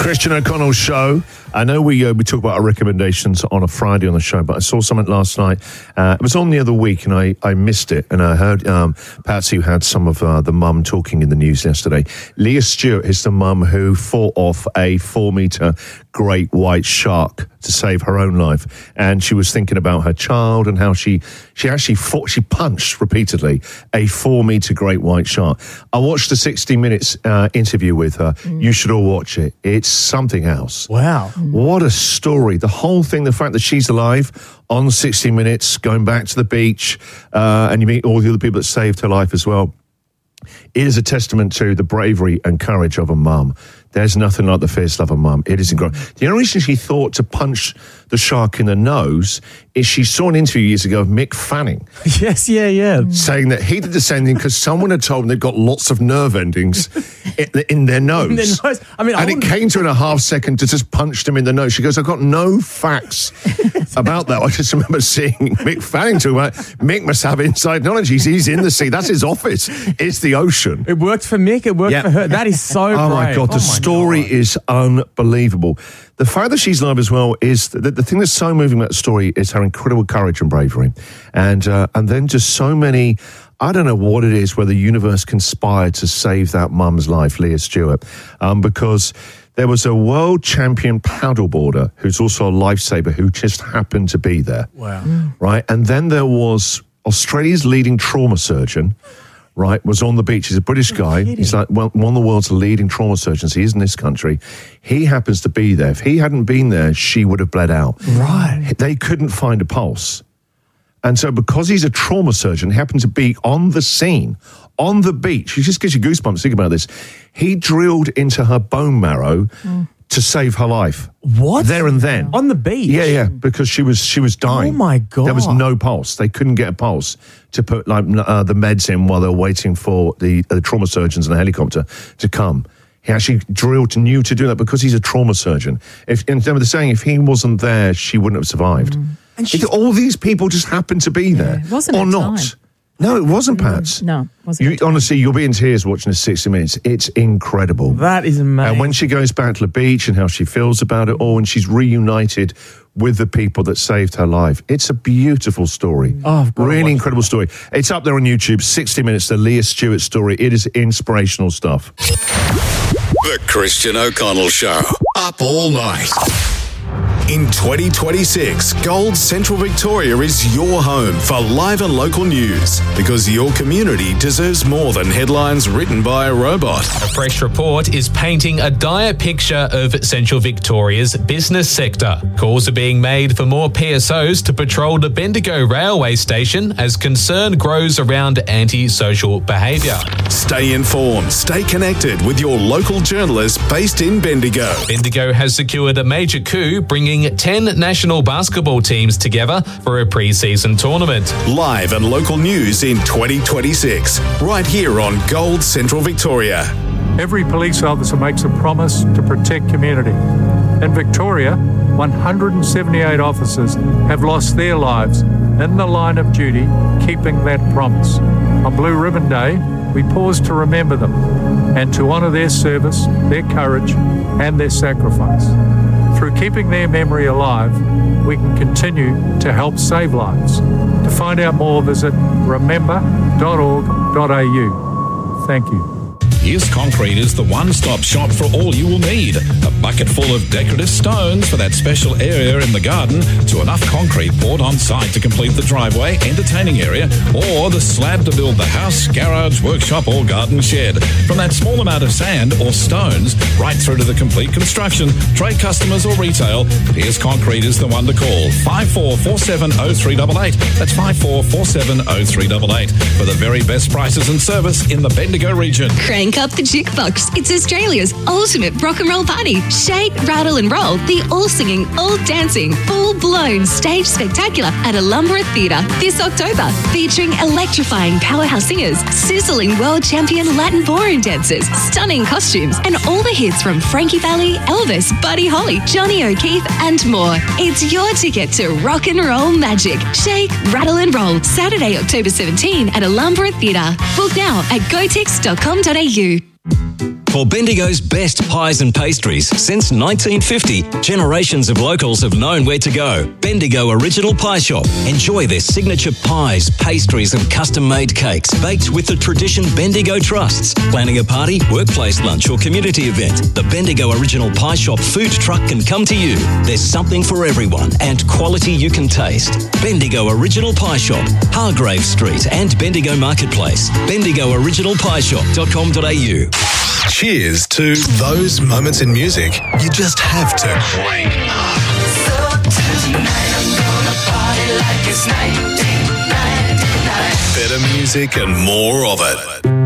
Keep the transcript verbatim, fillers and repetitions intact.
Christian O'Connell Show. I know we uh, we talk about our recommendations on a Friday on the show, but I saw something last night. Uh, it was on the other week, and I, I missed it. And I heard um, Patsy, who had some of uh, the mum talking in the news yesterday. Leah Stewart is the mum who fought off a four-metre great white shark to save her own life. And she was thinking about her child and how she, she actually fought, she punched repeatedly a four-metre great white shark. I watched the sixty minutes uh, interview with her. Mm. You should all watch it. It's something else. Wow. What a story. The whole thing, the fact that she's alive on sixty minutes, going back to the beach, uh, and you meet all the other people that saved her life as well. It is a testament to the bravery and courage of a mum. There's nothing like the fierce love of mum. It is incredible. The only reason she thought to punch the shark in the nose is she saw an interview years ago of Mick Fanning. Yes, yeah, yeah. Saying that he did the same thing because someone had told him they've got lots of nerve endings in, in their nose. In their nose. I mean, and I it came to her in a half second to just punch him in the nose. She goes, I've got no facts about that. I just remember seeing Mick Fanning talking about Mick must have inside knowledge. He's, he's in the sea. That's his office. It's the ocean. It worked for Mick. It worked yeah. for her. That is so Oh, brave. my God. The oh story God. is unbelievable. The fact that she's alive as well is the, the thing that's so moving about the story is her incredible courage and bravery. And uh, and then just so many, I don't know what it is where the universe conspired to save that mum's life, Leah Stewart, um, because there was a world champion paddleboarder who's also a lifesaver who just happened to be there. Wow. Mm. Right? And then there was Australia's leading trauma surgeon, right, was on the beach. He's a British guy. He's like one, one of the world's leading trauma surgeons. He is in this country. He happens to be there. If he hadn't been there, she would have bled out. Right. They couldn't find a pulse. And so because he's a trauma surgeon, he happened to be on the scene, on the beach. It just gives you goosebumps. Think about this. He drilled into her bone marrow mm. to save her life. What? There and then. On the beach? Yeah, yeah, because she was she was dying. Oh, my God. There was no pulse. They couldn't get a pulse to put like uh, the meds in while they were waiting for the, uh, the trauma surgeons and a helicopter to come. He actually drilled, knew to do that because he's a trauma surgeon. If, and remember the saying, if he wasn't there, she wouldn't have survived. Mm. And if all these people just happened to be there, yeah, wasn't or it not. Time? No, it wasn't, Pat. No, wasn't. You, honestly, you'll be in tears watching the sixty minutes. It's incredible. That is amazing. And when she goes back to the beach and how she feels about it all, and she's reunited with the people that saved her life. It's a beautiful story. Oh, really incredible story. It's up there on YouTube, sixty minutes, the Leah Stewart story. It is inspirational stuff. The Christian O'Connell Show. Up all night. In twenty twenty-six, Gold Central Victoria is your home for live and local news because your community deserves more than headlines written by a robot. A fresh report is painting a dire picture of Central Victoria's business sector. Calls are being made for more P S Os to patrol the Bendigo railway station as concern grows around anti-social behaviour. Stay informed, stay connected with your local journalists based in Bendigo. Bendigo has secured a major coup, bringing ten national basketball teams together for a pre-season tournament. Live and local news in twenty twenty-six, right here on Gold Central Victoria. Every police officer makes a promise to protect community. In Victoria, one hundred seventy-eight officers have lost their lives in the line of duty, keeping that promise. On Blue Ribbon Day, we pause to remember them and to honour their service, their courage and their sacrifice. Through keeping their memory alive, we can continue to help save lives. To find out more, visit remember dot org dot a u. Thank you. Pierce Concrete is the one-stop shop for all you will need. A bucket full of decorative stones for that special area in the garden, to enough concrete poured on site to complete the driveway, entertaining area, or the slab to build the house, garage, workshop or garden shed. From that small amount of sand or stones right through to the complete construction, trade customers or retail, Pierce Concrete is the one to call. five four four seven oh three eight eight. That's five four four seven oh three eight eight for the very best prices and service in the Bendigo region. Crank up the jukebox. It's Australia's ultimate rock and roll party. Shake, rattle and roll. The all-singing, all-dancing, full-blown stage spectacular at Alumbra Theatre this October. Featuring electrifying powerhouse singers, sizzling world champion Latin ballroom dancers, stunning costumes, and all the hits from Frankie Valli, Elvis, Buddy Holly, Johnny O'Keefe, and more. It's your ticket to rock and roll magic. Shake, rattle and roll. Saturday, October seventeenth at Alumbra Theatre. Book now at go tix dot com dot a u. For Bendigo's best pies and pastries since nineteen fifty, generations of locals have known where to go. Bendigo Original Pie Shop. Enjoy their signature pies, pastries and custom-made cakes baked with the tradition Bendigo trusts. Planning a party, workplace lunch or community event, the Bendigo Original Pie Shop food truck can come to you. There's something for everyone and quality you can taste. Bendigo Original Pie Shop, Hargrave Street and Bendigo Marketplace. bendigo original pie shop dot com dot a u. Cheers to those moments in music you just have to crank up. So tonight I'm gonna party like it's nineteen ninety-nine. Better music and more of it.